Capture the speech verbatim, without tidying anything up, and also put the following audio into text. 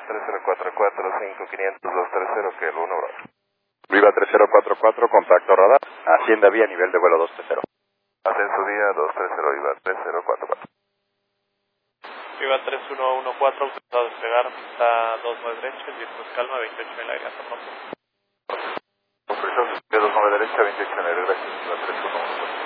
tres cero cuatro cuatro cinco quinientos dos tres cero, que el uno, Bravo. Viva tres cero cuatro cuatro, contacto radar, Hacienda Vía, nivel de vuelo dos tres cero. Ascenso Vía dos tres cero, Viva tres cero cuatro cuatro. Viva tres uno uno cuatro, autorizado a despegar, está dos nueve derecha, el viento es calma, veintiocho en el aire, hasta pronto. Autorizado, dos nueve derecha, veintiocho en el aire, gracias, Viva tres uno uno cuatro.